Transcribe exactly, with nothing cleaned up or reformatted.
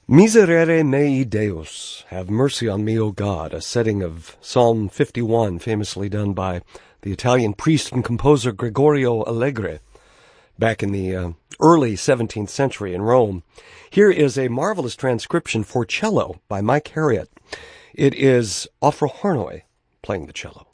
Miserere mei Deus, have mercy on me, O God, a setting of Psalm fifty-one, famously done by the Italian priest and composer Gregorio Allegri back in the uh, early seventeenth century in Rome. Here is a marvelous transcription for cello by Mike Harriott. It is Ofra Harnoy playing the cello.